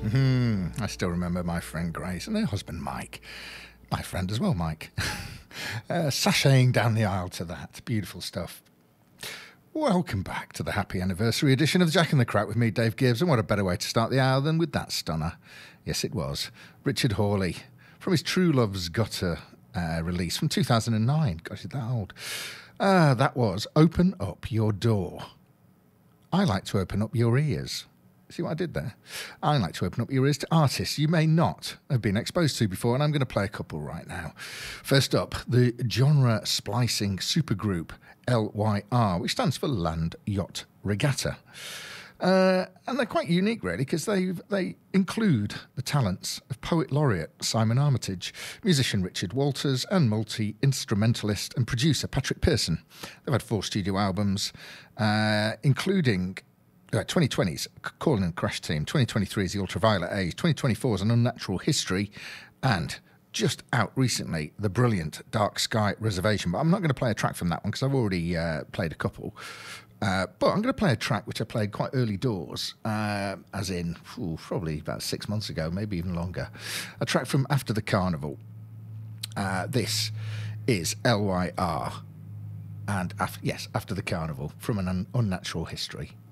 I still remember my friend Grace and her husband Mike. My friend as well, Mike. Sashaying down the aisle to that. Beautiful stuff. Welcome back to the happy anniversary edition of Jack and the Crack with me, Dave Gibbs. And what a better way to start the hour than with that stunner. Yes, it was. Richard Hawley from his True Love's Gutter release from 2009. Gosh, is that old? That was Open Up Your Door. I like to open up your ears. See what I did there? I like to open up your ears to artists you may not have been exposed to before, and I'm going to play a couple right now. First up, the genre splicing supergroup LYR, which stands for Land Yacht Regatta. And they're quite unique, really, because they include the talents of Poet Laureate Simon Armitage, musician Richard Walters, and multi-instrumentalist and producer Patrick Pearson. They've had 4 studio albums, including 2020's Calling and Crash Team, 2023's The Ultraviolet Age, 2024's An Unnatural History, and just out recently, the brilliant Dark Sky Reservation. But I'm not going to play a track from that one because I've already played a couple. But I'm going to play a track which I played quite early doors, as in probably about 6 months ago, maybe even longer. A track from After the Carnival. This is LYR. And After the Carnival from An Unnatural History.